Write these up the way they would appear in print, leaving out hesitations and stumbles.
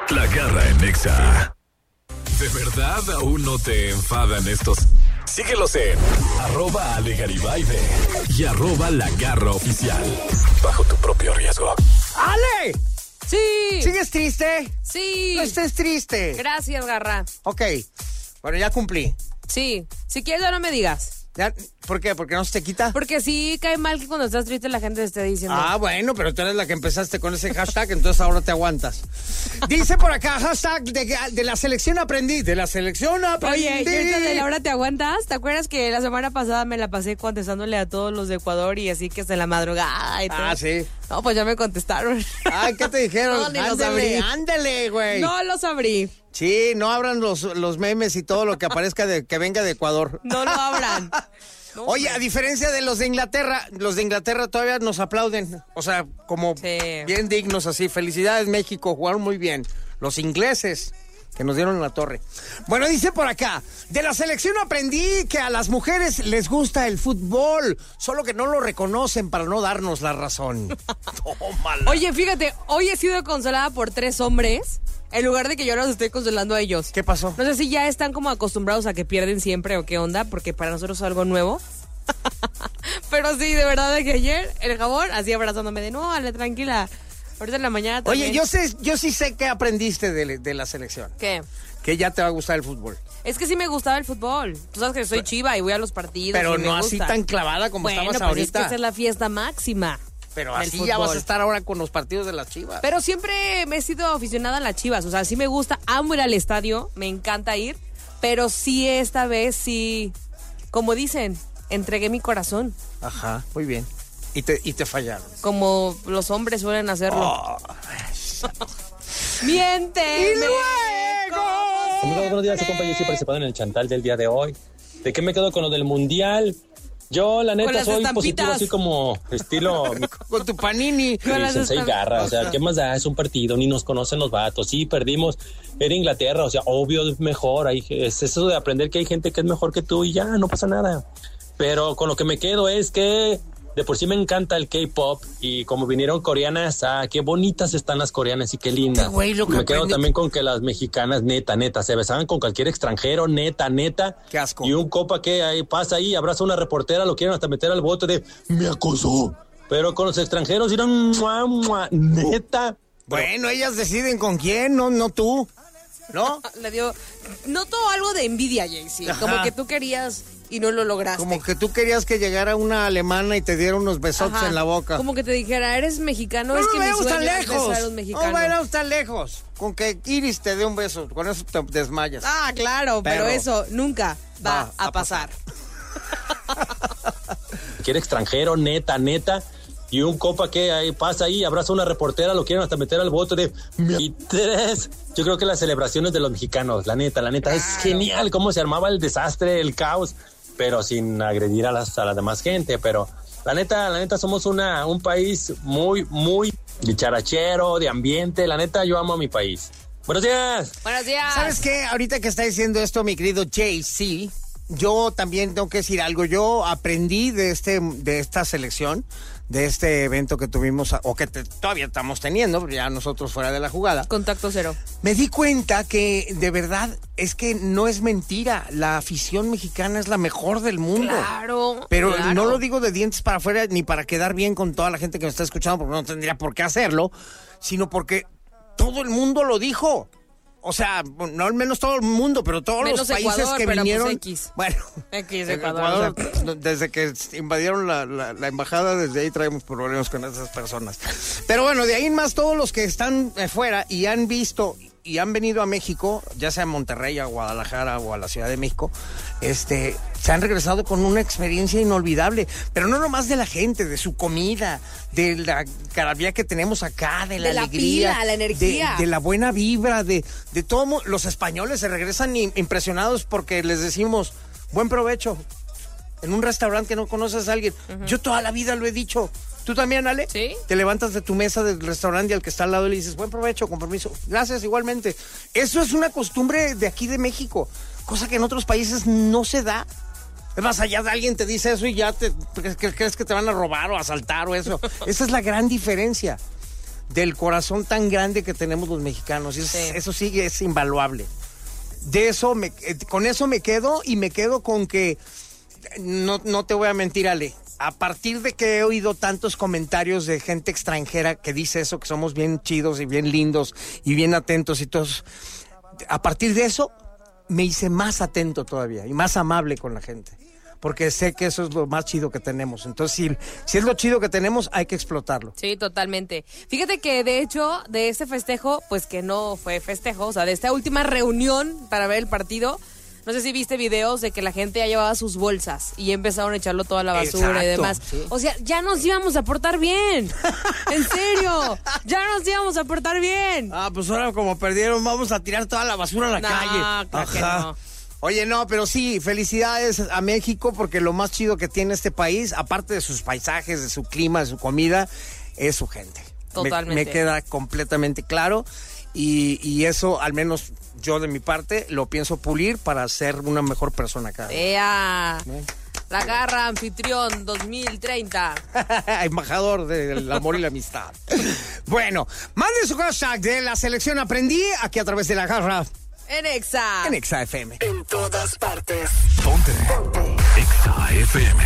La Garra en Nexa. ¿De verdad aún no te enfadan estos? Síguelos en @AleGaribayde y @La Garra Oficial. Bajo tu propio riesgo. ¡Ale! Sí. ¿Sigues triste? Sí. No estés triste. Gracias, Garra. Ok. Bueno, ya cumplí. Sí. Si quieres, ya no me digas. ¿Ya? ¿Por qué? ¿Porque no se te quita? Porque sí cae mal que cuando estás triste la gente te esté diciendo. Ah, bueno, pero tú eres la que empezaste con ese hashtag, entonces ahora te aguantas. Dice por acá, hashtag de la selección aprendí. De la selección aprendí. Oye, ¿y ahorita de la hora te aguantas? ¿Te acuerdas que la semana pasada me la pasé contestándole a todos los de Ecuador y así que hasta en la madrugada y todo? Ah, sí. No, pues ya me contestaron. Ay, ¿qué te dijeron? No, ni los abrí. Ándale, güey. No los abrí. Sí, no abran los memes y todo lo que aparezca que venga de Ecuador. No lo abran. No, oye, a diferencia de los de Inglaterra todavía nos aplauden. O sea, como sí, bien dignos así. Felicidades, México, jugaron muy bien. Los ingleses que nos dieron la torre. Bueno, dice por acá, de la selección aprendí que a las mujeres les gusta el fútbol, solo que no lo reconocen para no darnos la razón. Tómala. Oye, fíjate, hoy he sido consolada por 3 hombres en lugar de que yo los estoy consolando a ellos. ¿Qué pasó? No sé si ya están como acostumbrados a que pierden siempre o qué onda, porque para nosotros es algo nuevo. Pero sí, de verdad, de que ayer el jabón así abrazándome de no, Ale, tranquila. Ahorita en la mañana también. Oye, yo sí sé que aprendiste de la selección. ¿Qué? Que ya te va a gustar el fútbol. Es que sí me gustaba el fútbol. Tú sabes que soy chiva y voy a los partidos. Pero y me no gusta. así tan clavada como bueno, estabas pues ahorita. es que esa es la fiesta máxima. Pero del así fútbol. ya vas a estar ahora con los partidos de las Chivas. Pero siempre me he sido aficionada a las Chivas. O sea, sí me gusta, amo ir al estadio, me encanta ir. Pero sí, esta vez sí, como dicen, entregué mi corazón. Ajá, muy bien. Y te fallaron. Como los hombres suelen hacerlo. Oh. ¡Miente! ¡Y luego! Amigos, buenos días, soy compañero, estoy participando en el Chantal del día de hoy. ¿De qué me quedo con lo del mundial? Yo, la neta, soy positivo, así como estilo... Con tu panini. Sensei Garra, o sea, ¿qué más da? Es un partido, ni nos conocen los vatos. Sí, perdimos, era Inglaterra, o sea, obvio es mejor. Es eso de aprender que hay gente que es mejor que tú y ya, no pasa nada. Pero con lo que me quedo es que de por sí me encanta el K-pop y como vinieron coreanas, qué bonitas están las coreanas y qué lindas. Güey, lo que me quedo también con que las mexicanas, neta, se besaban con cualquier extranjero, neta. Qué asco. Y un copa que ahí pasa ahí, abraza a una reportera, lo quieren hasta meter al bote de me acosó. Pero con los extranjeros eran neta. Bueno, ellas deciden con quién, no tú. ¿No? Le dio... Noto algo de envidia, Jaycee. Ajá. Como que tú querías y no lo lograste. Como que tú querías que llegara una alemana y te diera unos besotes Ajá. en la boca. Como que te dijera, eres mexicano, No, es que mi vayamos sueño tan es lejos. besar a un mexicano. No vayamos tan lejos. Con que Iris te dé un beso, con eso te desmayas. Ah, claro, pero eso nunca va a pasar. Cualquier extranjero, neta. Y un copa que ahí pasa ahí, abraza a una reportera, lo quieren hasta meter al bote de... Y 3. Yo creo que las celebraciones de los mexicanos, la neta, es genial cómo se armaba el desastre, el caos, pero sin agredir a la demás gente. Pero la neta somos un país muy dicharachero, de ambiente. La neta, yo amo a mi país. Buenos días. Buenos días. ¿Sabes qué? Ahorita que está diciendo esto mi querido Jay-Z, yo también tengo que decir algo. Yo aprendí de esta selección, de este evento que tuvimos, o que todavía estamos teniendo, pero ya nosotros fuera de la jugada. Contacto cero. Me di cuenta que de verdad es que no es mentira. La afición mexicana es la mejor del mundo. Claro. Pero claro. no lo digo de dientes para afuera ni para quedar bien con toda la gente que me está escuchando, porque no tendría por qué hacerlo, sino porque todo el mundo lo dijo. O sea, no al menos todo el mundo, pero todos menos los países Ecuador, que pero vinieron. pues X. Bueno, X Ecuador. desde que invadieron la embajada, desde ahí traemos problemas con esas personas. Pero bueno, de ahí en más todos los que están fuera y han visto y han venido a México, ya sea a Monterrey, a Guadalajara o a la Ciudad de México, se han regresado con una experiencia inolvidable, pero no nomás de la gente, de su comida, de la carabía que tenemos acá, de la alegría, pila, la energía, de la buena vibra, de todo. Los españoles se regresan impresionados porque les decimos buen provecho en un restaurante que no conoces a alguien. Uh-huh. Yo toda la vida lo he dicho. ¿Tú también, Ale? Sí. Te levantas de tu mesa del restaurante y al que está al lado le dices, buen provecho, con permiso. Gracias, igualmente. Eso es una costumbre de aquí de México, cosa que en otros países no se da. Es más, allá de alguien te dice eso y ya crees que te van a robar o asaltar o eso. Esa es la gran diferencia. del corazón tan grande que tenemos los mexicanos. Eso sí es invaluable. Con eso me quedo, y me quedo con que, no te voy a mentir, Ale, a partir de que he oído tantos comentarios de gente extranjera que dice eso, que somos bien chidos y bien lindos y bien atentos y todos, a partir de eso me hice más atento todavía y más amable con la gente, porque sé que eso es lo más chido que tenemos. Entonces, si es lo chido que tenemos, hay que explotarlo. Sí, totalmente. Fíjate que, de hecho, de este festejo, pues que no fue festejo, o sea, de esta última reunión para ver el partido, no sé si viste videos de que la gente ya llevaba sus bolsas y empezaron a echarlo toda la basura. Exacto, y demás. Sí. O sea, ya nos íbamos a portar bien. En serio, ya nos íbamos a portar bien. Pues ahora como perdieron, vamos a tirar toda la basura a la calle. Claro que no. Oye, no, pero sí, felicidades a México, porque lo más chido que tiene este país, aparte de sus paisajes, de su clima, de su comida, es su gente. Totalmente. Me queda completamente claro, y eso, al menos yo de mi parte, lo pienso pulir para ser una mejor persona cada vez. La Garra Anfitrión 2030. Embajador del amor y la amistad. Bueno, mande su hashtag de la selección Aprendí, aquí a través de La Garra. En Exa. En Exa FM. En todas partes. Ponte. Exa FM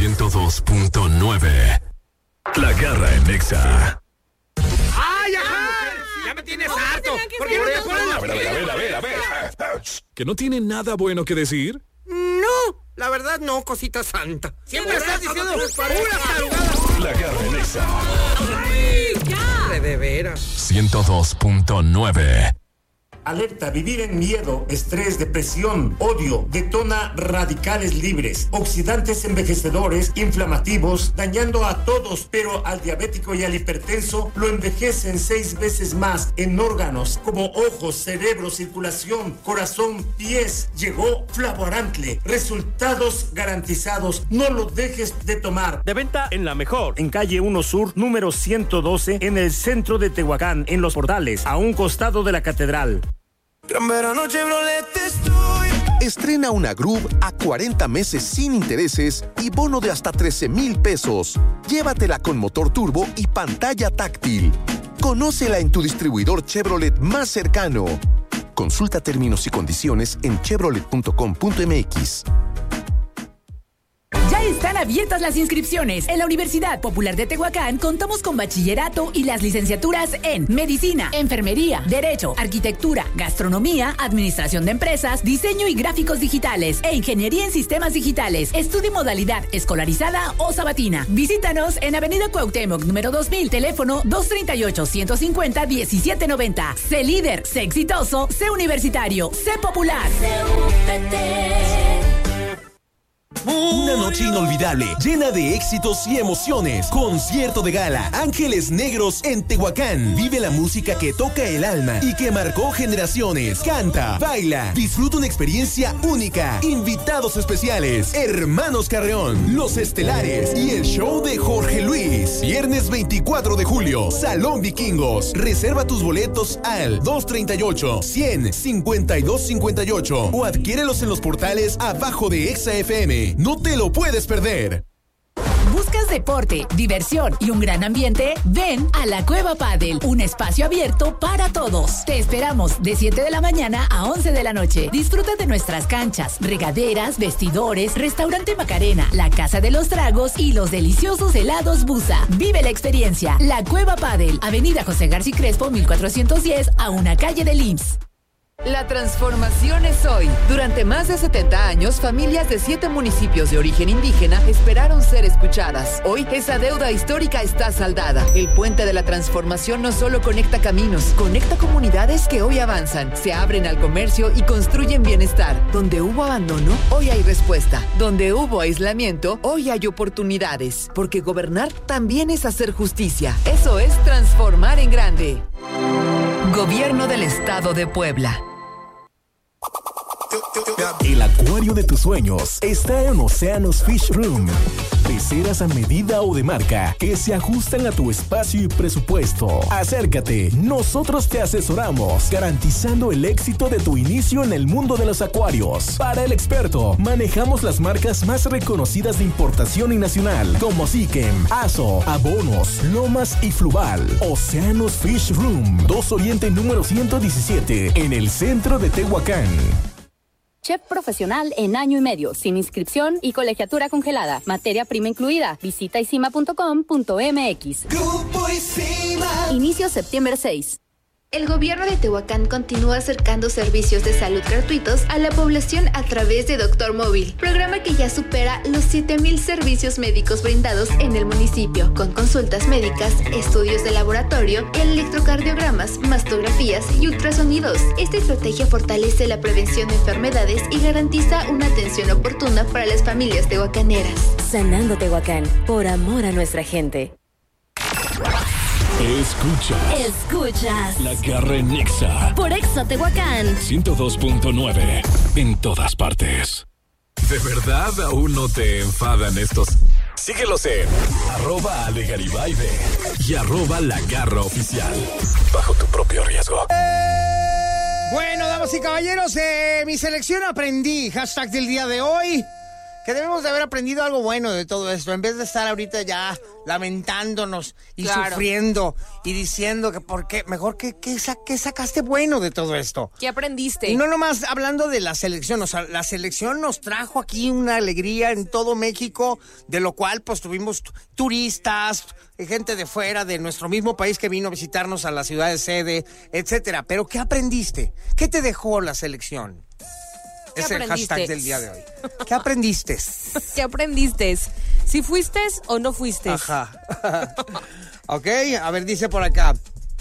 102.9. La Garra en Exa. ¡Ay, ajá! ¡Ya me tienes harto! ¿Por qué no te pones? A ver. ¿Que no tiene nada bueno que decir? No, la verdad no, cosita santa. Siempre estás diciendo puras tarugadas. La Garra en Exa. ¡Ay, ya! De veras. 102.9. Alerta, vivir en miedo, estrés, depresión, odio, detona radicales libres, oxidantes envejecedores, inflamativos, dañando a todos, pero al diabético y al hipertenso lo envejecen 6 veces más en órganos como ojos, cerebro, circulación, corazón, pies. Llegó Flavoarantle, resultados garantizados, no lo dejes de tomar. De venta en La Mejor, en calle 1 Sur, número 112, en el centro de Tehuacán, en Los Portales, a un costado de la catedral. Gran verano Chevrolet estoy. Estrena una Groove a 40 meses sin intereses y bono de hasta 13,000 pesos. Llévatela con motor turbo y pantalla táctil. Conócela en tu distribuidor Chevrolet más cercano. Consulta términos y condiciones en chevrolet.com.mx. Ya están abiertas las inscripciones. En la Universidad Popular de Tehuacán contamos con bachillerato y las licenciaturas en Medicina, Enfermería, Derecho, Arquitectura, Gastronomía, Administración de Empresas, Diseño y Gráficos Digitales e Ingeniería en Sistemas Digitales. Estudio modalidad escolarizada o sabatina. Visítanos en Avenida Cuauhtémoc, número 2000, teléfono 238-150-1790. Sé líder, sé exitoso, sé universitario, sé popular. Una noche inolvidable, llena de éxitos y emociones. Concierto de gala, Ángeles Negros en Tehuacán. Vive la música que toca el alma y que marcó generaciones. Canta, baila, disfruta una experiencia única. Invitados especiales, Hermanos Carreón, Los Estelares y el show de Jorge Luis. Viernes 24 de julio, Salón Vikingos. Reserva tus boletos al 238-100-5258 o adquiérelos en los portales abajo de Exa FM. No te lo puedes perder. ¿Buscas deporte, diversión y un gran ambiente? Ven a La Cueva Padel, un espacio abierto para todos. Te esperamos de 7 de la mañana a 11 de la noche. Disfruta de nuestras canchas, regaderas, vestidores, restaurante Macarena, la Casa de los Tragos y los deliciosos helados Busa. Vive la experiencia. La Cueva Padel, Avenida José García Crespo, 1410, a una calle del IMSS. La transformación es hoy. Durante más de 70 años, familias de 7 municipios de origen indígena esperaron ser escuchadas. Hoy, esa deuda histórica está saldada. El Puente de la Transformación no solo conecta caminos, conecta comunidades que hoy avanzan, se abren al comercio y construyen bienestar. Donde hubo abandono, hoy hay respuesta. Donde hubo aislamiento, hoy hay oportunidades. Porque gobernar también es hacer justicia. Eso es transformar en grande. Gobierno del Estado de Puebla. El acuario de tus sueños está en Océanos Fish Room. Peceras a medida o de marca que se ajustan a tu espacio y presupuesto. Acércate, nosotros te asesoramos, garantizando el éxito de tu inicio en el mundo de los acuarios. Para el experto, manejamos las marcas más reconocidas de importación y nacional, como Sikem, Aso, Abonos, Lomas y Fluval. Océanos Fish Room, 2 Oriente número 117, en el centro de Tehuacán. Chef profesional en año y medio, sin inscripción y colegiatura congelada. Materia prima incluida. Visita isima.com.mx. Grupo Isima. Inicio septiembre 6. El gobierno de Tehuacán continúa acercando servicios de salud gratuitos a la población a través de Doctor Móvil, programa que ya supera los 7,000 servicios médicos brindados en el municipio, con consultas médicas, estudios de laboratorio, electrocardiogramas, mastografías y ultrasonidos. Esta estrategia fortalece la prevención de enfermedades y garantiza una atención oportuna para las familias tehuacaneras. Sanando Tehuacán, por amor a nuestra gente. Escuchas La Garra en Nexa por Exa Tehuacán 102.9 en todas partes. ¿De verdad aún no te enfadan estos? Síguelos en @AleGaribaibe y @LaGarraOficial bajo tu propio riesgo. Bueno, damas y caballeros, mi selección aprendí, hashtag del día de hoy, que debemos de haber aprendido algo bueno de todo esto, en vez de estar ahorita ya lamentándonos y sufriendo y diciendo que por qué, mejor que sacaste bueno de todo esto. ¿Qué aprendiste? Y no nomás hablando de la selección, o sea, la selección nos trajo aquí una alegría en todo México, de lo cual pues tuvimos turistas, gente de fuera, de nuestro mismo país que vino a visitarnos a la ciudad de sede, etcétera. Pero ¿qué aprendiste? ¿Qué te dejó la selección? Es el hashtag del día de hoy. ¿Qué aprendiste? ¿Qué aprendiste? ¿Si fuiste o no fuiste? Ajá. Ok, a ver, dice por acá.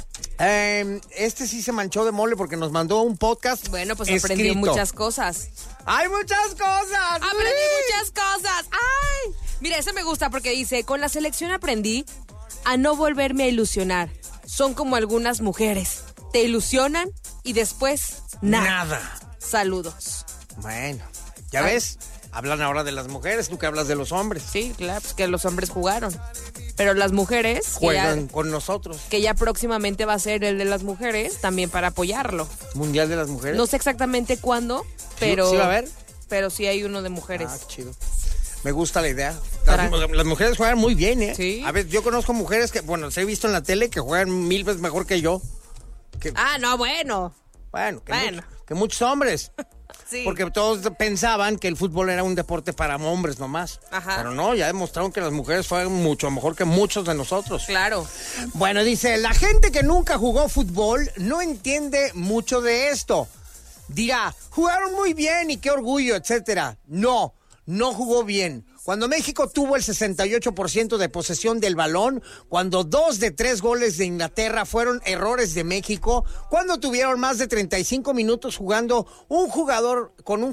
Este sí se manchó de mole porque nos mandó un podcast. Bueno, pues escrito. aprendió muchas cosas. ¡Hay muchas cosas! ¡Aprendí muchas cosas! ¡Ay! Mira, ese me gusta porque dice, con la selección aprendí a no volverme a ilusionar. Son como algunas mujeres. Te ilusionan y después nada. Saludos. Bueno, ¿ya ves? Hablan ahora de las mujeres, tú que hablas de los hombres. Sí, claro, pues que los hombres jugaron. Pero las mujeres... Juegan con nosotros. Que ya próximamente va a ser el de las mujeres, también para apoyarlo. ¿Mundial de las mujeres? No sé exactamente cuándo, pero... ¿Sí va a haber? Pero sí hay uno de mujeres. Ah, qué chido. Me gusta la idea. Las mujeres juegan muy bien, ¿eh? Sí. A ver, yo conozco mujeres que, bueno, se he visto en la tele que juegan 1000 veces mejor que yo. Ah, no, bueno. Bueno, que muchos hombres. Sí. Porque todos pensaban que el fútbol era un deporte para hombres nomás. Ajá. Pero no, ya demostraron que las mujeres juegan mucho mejor que muchos de nosotros. Claro. Bueno, dice, la gente que nunca jugó fútbol no entiende mucho de esto. Dirá, jugaron muy bien y qué orgullo, etcétera. No jugó bien. Cuando México tuvo el 68% de posesión del balón, cuando 2 de 3 goles de Inglaterra fueron errores de México, cuando tuvieron más de 35 minutos jugando con un